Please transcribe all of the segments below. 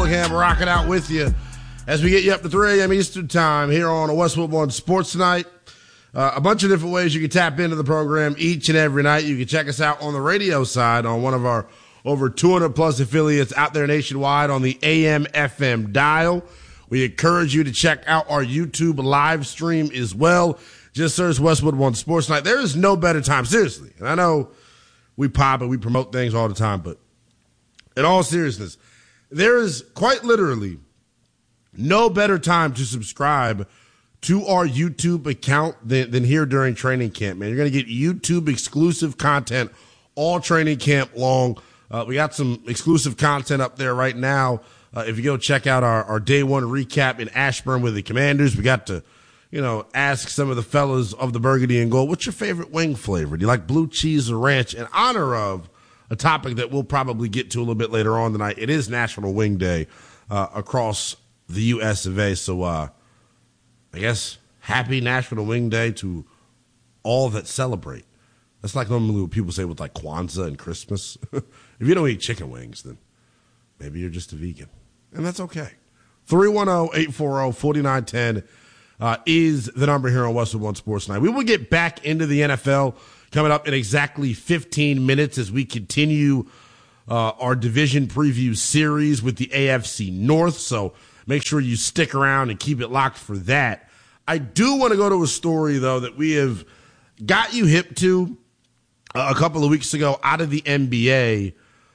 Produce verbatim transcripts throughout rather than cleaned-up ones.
Willingham rocking out with you as we get you up to three a.m. Eastern time here on a Westwood One Sports Night. Uh, a bunch of different ways you can tap into the program each and every night. You can check us out on the radio side on one of our over two hundred plus affiliates out there nationwide on the A M F M dial. We encourage you to check out our YouTube live stream as well. Just search Westwood One Sports Night. There is no better time, seriously. And I know we pop and we promote things all the time, but in all seriousness, there is quite literally no better time to subscribe to our YouTube account than, than here during training camp, man. You're going to get YouTube exclusive content all training camp long. Uh, we got some exclusive content up there right now. Uh, if you go check out our, our day one recap in Ashburn with the Commanders, we got to, you know, ask some of the fellas of the Burgundy and Gold, what's your favorite wing flavor? Do you like blue cheese or ranch? In honor of a topic that we'll probably get to a little bit later on tonight. It is National Wing Day uh, across the U S of A. So uh, I guess happy National Wing Day to all that celebrate. That's like normally what people say with like Kwanzaa and Christmas. If you don't eat chicken wings, then maybe you're just a vegan. And that's okay. three one zero, eight four zero, four nine one zero uh, is the number here on Westwood One Sports Night. We will get back into the N F L coming up in exactly fifteen minutes as we continue uh, our division preview series with the A F C North. So make sure you stick around and keep it locked for that. I do want to go to a story, though, that we have got you hip to uh, a couple of weeks ago out of the N B A.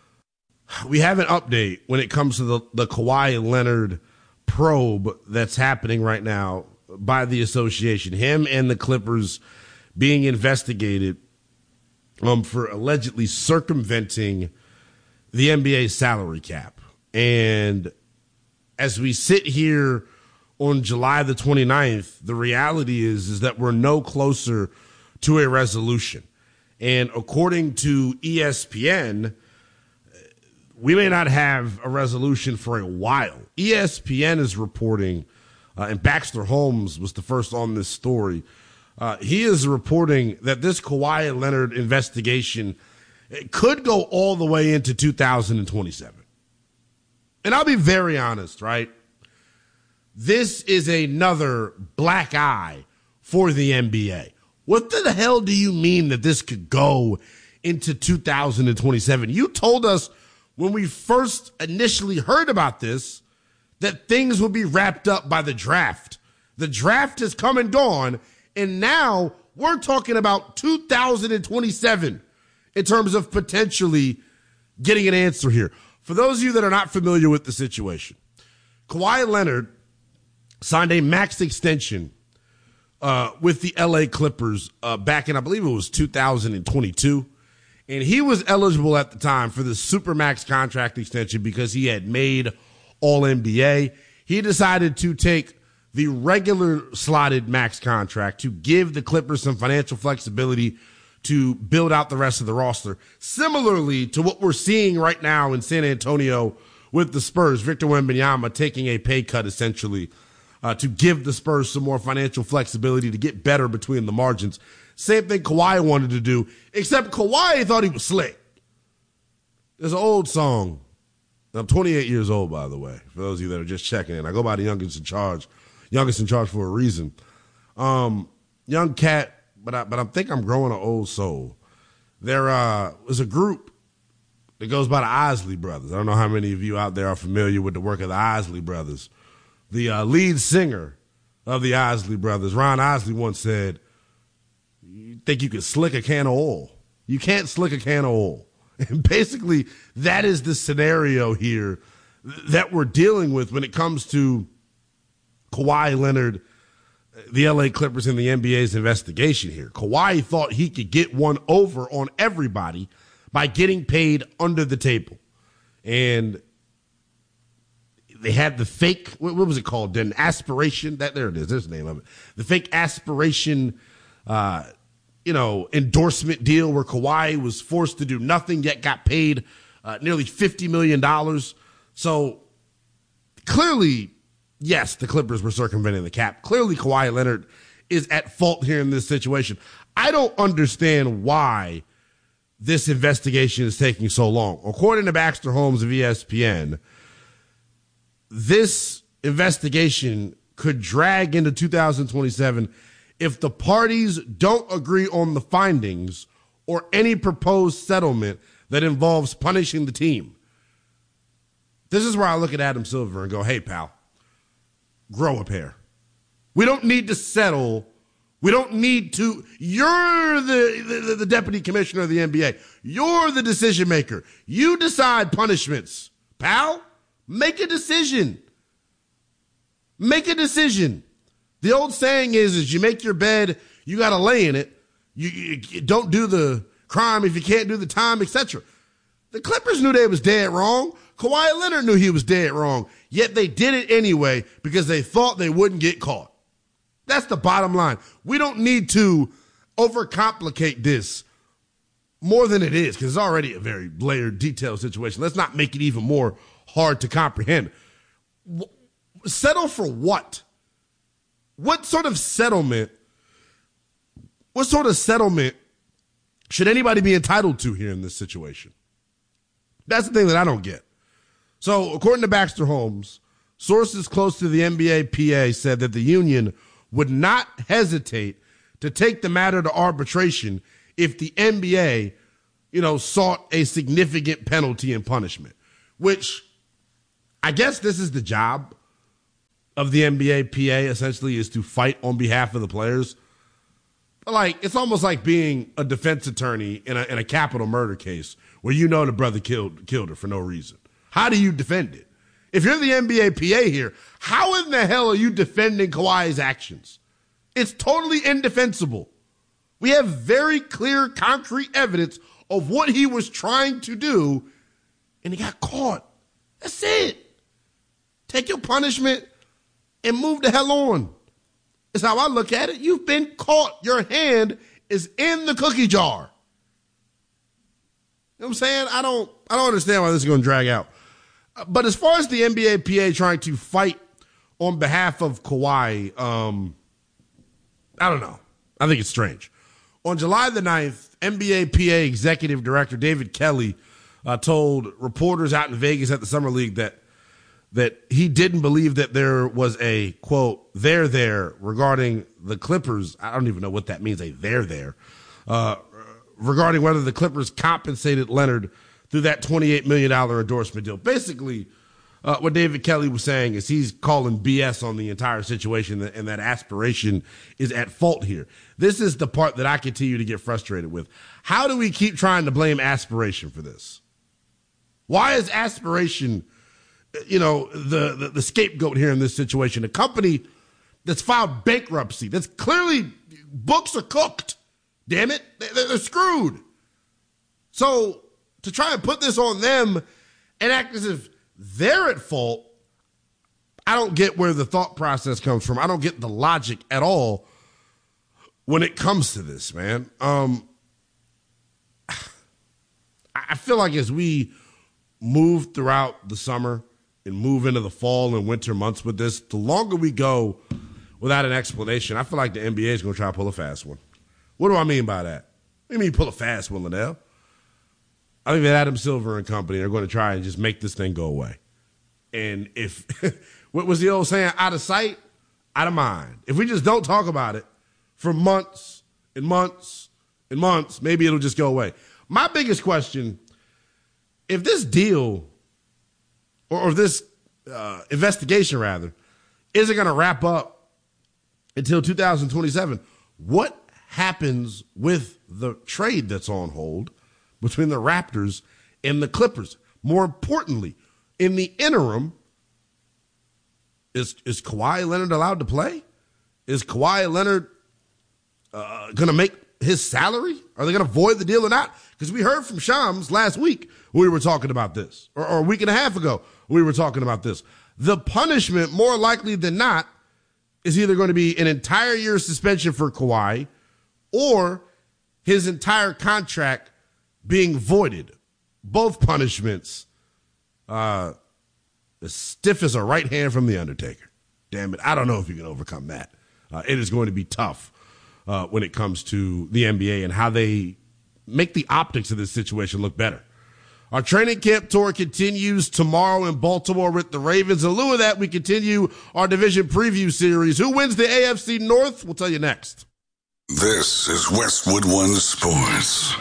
We have an update when it comes to the, the Kawhi Leonard probe that's happening right now by the association. Him and the Clippers being investigated um, for allegedly circumventing the N B A salary cap. And as we sit here on July the twenty-ninth, the reality is, is that we're no closer to a resolution. And according to E S P N, we may not have a resolution for a while. E S P N is reporting, uh, and Baxter Holmes was the first on this story. Uh, he is reporting that this Kawhi Leonard investigation could go all the way into two thousand twenty-seven. And I'll be very honest, right? This is another black eye for the N B A. What the hell do you mean that this could go into two thousand twenty-seven? You told us when we first initially heard about this that things would be wrapped up by the draft. The draft has come and gone, and now we're talking about two thousand twenty-seven in terms of potentially getting an answer here. For those of you that are not familiar with the situation, Kawhi Leonard signed a max extension uh, with the L A Clippers uh, back in, I believe it was two thousand twenty-two. And he was eligible at the time for the Supermax contract extension because he had made All N B A. He decided to take the regular slotted max contract to give the Clippers some financial flexibility to build out the rest of the roster. Similarly to what we're seeing right now in San Antonio with the Spurs, Victor Wembanyama taking a pay cut essentially uh, to give the Spurs some more financial flexibility to get better between the margins. Same thing Kawhi wanted to do, except Kawhi thought he was slick. There's an old song. I'm twenty-eight years old, by the way, for those of you that are just checking in. I go by the youngest in charge. Youngest in charge for a reason. Um, young cat, but I, but I think I'm growing an old soul. There uh, was a group that goes by the Isley Brothers. I don't know how many of you out there are familiar with the work of the Isley Brothers. The uh, lead singer of the Isley Brothers, Ron Isley, once said, you think you can slick a can of oil. You can't slick a can of oil. And basically, that is the scenario here that we're dealing with when it comes to Kawhi Leonard, the L A Clippers, and the N B A's investigation here. Kawhi thought he could get one over on everybody by getting paid under the table. And they had the fake, what was it called? An aspiration, that there it is, there's the name of it. The fake aspiration uh you know, endorsement deal where Kawhi was forced to do nothing yet got paid uh, nearly fifty million dollars. So clearly, yes, the Clippers were circumventing the cap. Clearly, Kawhi Leonard is at fault here in this situation. I don't understand why this investigation is taking so long. According to Baxter Holmes of E S P N, this investigation could drag into two thousand twenty-seven if the parties don't agree on the findings or any proposed settlement that involves punishing the team. This is where I look at Adam Silver and go, hey, pal, grow a pair. We don't need to settle. We don't need to. You're the, the, the deputy commissioner of the N B A. You're the decision maker. You decide punishments. Pal, make a decision. Make a decision. The old saying is, is you make your bed, you got to lay in it. You, you, you don't do the crime if you can't do the time, et cetera. The Clippers knew they was dead wrong. Kawhi Leonard knew he was dead wrong. Yet they did it anyway because they thought they wouldn't get caught. That's the bottom line. We don't need to overcomplicate this more than it is because it's already a very layered, detailed situation. Let's not make it even more hard to comprehend. Settle for what? What sort of settlement, what sort of settlement should anybody be entitled to here in this situation? That's the thing that I don't get. So, according to Baxter Holmes, sources close to the N B A P A said that the union would not hesitate to take the matter to arbitration if the N B A, you know, sought a significant penalty and punishment, which I guess this is the job of the N B A P A, essentially, is to fight on behalf of the players. But like, it's almost like being a defense attorney in a, in a capital murder case where you know the brother killed, killed her for no reason. How do you defend it? If you're the N B A P A here, how in the hell are you defending Kawhi's actions? It's totally indefensible. We have very clear, concrete evidence of what he was trying to do, and he got caught. That's it. Take your punishment and move the hell on. That's how I look at it. You've been caught. Your hand is in the cookie jar. You know what I'm saying? I don't, I don't understand why this is going to drag out. But as far as the N B A P A trying to fight on behalf of Kawhi, um, I don't know. I think it's strange. On July the ninth, N B A P A Executive Director David Kelly uh, told reporters out in Vegas at the Summer League that that he didn't believe that there was a, quote, there there regarding the Clippers. I don't even know what that means, a there there, uh, regarding whether the Clippers compensated Leonard through that twenty-eight million dollars endorsement deal. Basically, uh, what David Kelly was saying is he's calling B S on the entire situation, and that aspiration is at fault here. This is the part that I continue to get frustrated with. How do we keep trying to blame aspiration for this? Why is aspiration, you know, the, the, the scapegoat here in this situation? A company that's filed bankruptcy, that's clearly, books are cooked. Damn it. They're, they're screwed. So to try and put this on them and act as if they're at fault, I don't get where the thought process comes from. I don't get the logic at all when it comes to this, man. Um, I feel like as we move throughout the summer and move into the fall and winter months with this, the longer we go without an explanation, I feel like the N B A is going to try to pull a fast one. What do I mean by that? What do you mean pull a fast one, Liddell? I think that Adam Silver and company are going to try and just make this thing go away. And if, what was the old saying, out of sight, out of mind. If we just don't talk about it for months and months and months, maybe it'll just go away. My biggest question, if this deal, or, or this uh, investigation rather, isn't going to wrap up until two thousand twenty-seven, what happens with the trade that's on hold between the Raptors and the Clippers? More importantly, in the interim, is is Kawhi Leonard allowed to play? Is Kawhi Leonard uh, going to make his salary? Are they going to void the deal or not? Because we heard from Shams last week when we were talking about this, or, or a week and a half ago when we were talking about this. The punishment, more likely than not, is either going to be an entire year suspension for Kawhi or his entire contract being voided. Both punishments uh, as stiff as a right hand from the Undertaker. Damn it, I don't know if you can overcome that. Uh, it is going to be tough uh, when it comes to the N B A and how they make the optics of this situation look better. Our training camp tour continues tomorrow in Baltimore with the Ravens. In lieu of that, we continue our division preview series. Who wins the A F C North? We'll tell you next. This is Westwood One Sports.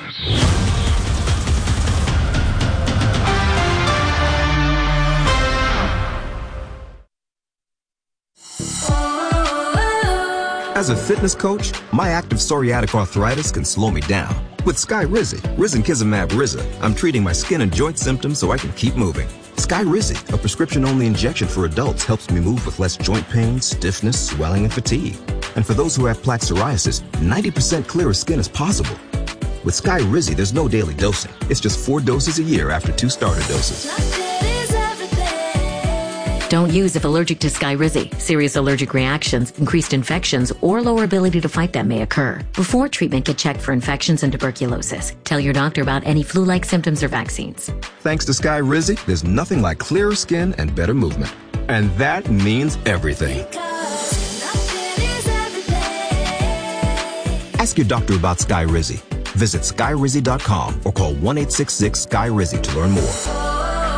As a fitness coach, my active psoriatic arthritis can slow me down. With Skyrizi, Risankizumab Riza, I'm treating my skin and joint symptoms so I can keep moving. Skyrizi, a prescription-only injection for adults, helps me move with less joint pain, stiffness, swelling, and fatigue. And for those who have plaque psoriasis, ninety percent clearer skin is possible. With Skyrizi, there's no daily dosing. It's just four doses a year after two starter doses. Don't use if allergic to Skyrizi. Serious allergic reactions, increased infections, or lower ability to fight them may occur. Before treatment, get checked for infections and tuberculosis. Tell your doctor about any flu-like symptoms or vaccines. Thanks to Skyrizi, there's nothing like clearer skin and better movement. And that means everything. Ask your doctor about Skyrizi. Visit Skyrizi dot com or call one eight six six Skyrizi to learn more.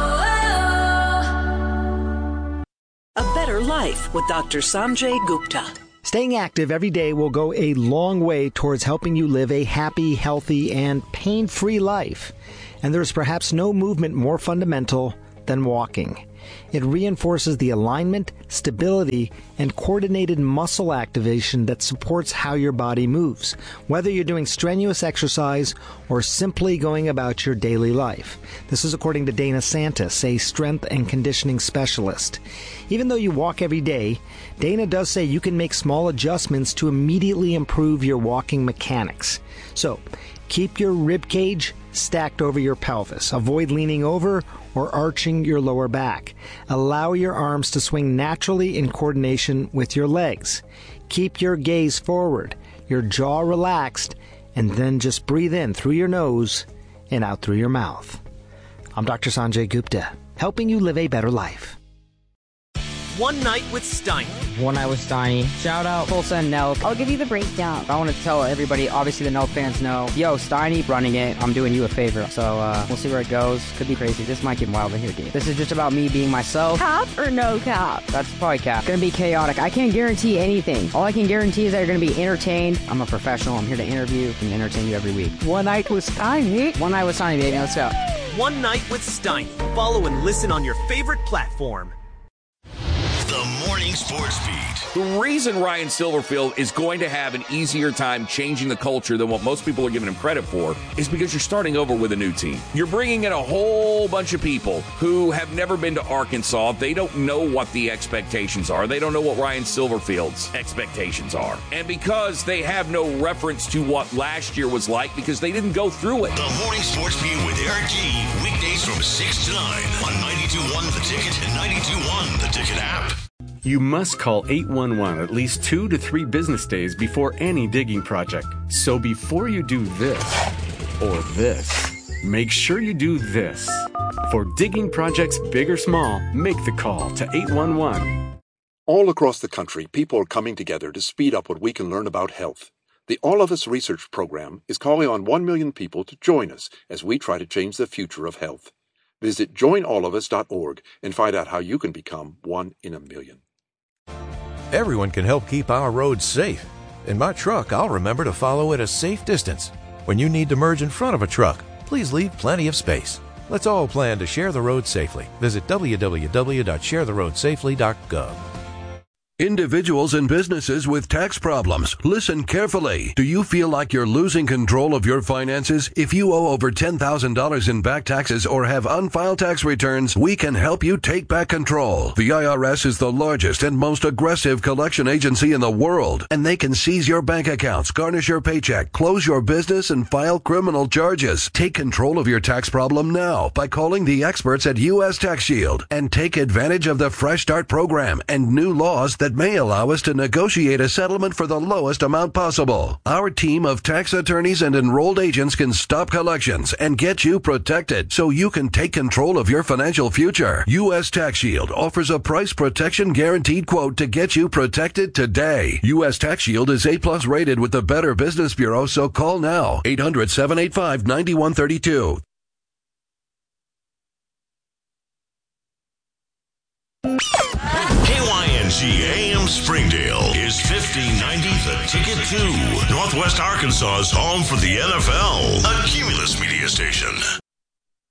A Better Life with Doctor Sanjay Gupta. Staying active every day will go a long way towards helping you live a happy, healthy, and pain-free life. And there's perhaps no movement more fundamental than walking. It reinforces the alignment, stability, and coordinated muscle activation that supports how your body moves, whether you're doing strenuous exercise or simply going about your daily life. This is according to Dana Santis, a strength and conditioning specialist. Even though you walk every day, Dana does say you can make small adjustments to immediately improve your walking mechanics. So, keep your rib cage stacked over your pelvis. Avoid leaning over or arching your lower back. Allow your arms to swing naturally in coordination with your legs. Keep your gaze forward, your jaw relaxed, and then just breathe in through your nose and out through your mouth. I'm Doctor Sanjay Gupta, helping you live a better life. One Night with Steiny. One Night with Steiny. Shout out Tulsa and Nelk. I'll give you the breakdown. I want to tell everybody, obviously the Nelk fans know, yo, Steiny running it, I'm doing you a favor. So uh, we'll see where it goes. Could be crazy. This might get wild in here, dude. This is just about me being myself. Cap or no cap? That's probably cap. Gonna be chaotic. I can't guarantee anything. All I can guarantee is that you're gonna be entertained. I'm a professional. I'm here to interview and entertain you every week. One Night with Steiny. One Night with Steiny, baby. Let's go. One Night with Steiny. Follow and listen on your favorite platform. The Morning Sports Beat. The reason Ryan Silverfield is going to have an easier time changing the culture than what most people are giving him credit for is because you're starting over with a new team. You're bringing in a whole bunch of people who have never been to Arkansas. They don't know what the expectations are. They don't know what Ryan Silverfield's expectations are. And because they have no reference to what last year was like because they didn't go through it. The Morning Sports Beat with Eric G. Weekdays from six to nine on ninety-two point one The Ticket and ninety-two point one The Ticket app. You must call eight one one at least two to three business days before any digging project. So before you do this or this, make sure you do this. For digging projects big or small, make the call to eight one one. All across the country, people are coming together to speed up what we can learn about health. The All of Us Research Program is calling on one million people to join us as we try to change the future of health. Visit join all of us dot org and find out how you can become one in a million. Everyone can help keep our roads safe. In my truck, I'll remember to follow at a safe distance. When you need to merge in front of a truck, please leave plenty of space. Let's all plan to share the road safely. Visit w w w dot share the road safely dot gov. Individuals and businesses with tax problems, listen carefully. Do you feel like you're losing control of your finances? If you owe over ten thousand dollars in back taxes or have unfiled tax returns, we can help you take back control. The I R S is the largest and most aggressive collection agency in the world, and they can seize your bank accounts, garnish your paycheck, close your business, and file criminal charges. Take control of your tax problem now by calling the experts at U S Tax Shield and take advantage of the Fresh Start program and new laws that may allow us to negotiate a settlement for the lowest amount possible. Our team of tax attorneys and enrolled agents can stop collections and get you protected so you can take control of your financial future. U S Tax Shield offers a price protection guaranteed quote to get you protected today. U S Tax Shield is A plus rated with the Better Business Bureau, so call now. eight hundred, seven eight five, nine one three two. G A M Springdale is fifteen ninety The Ticket two, Northwest Arkansas's home for the N F L, a Cumulus media station.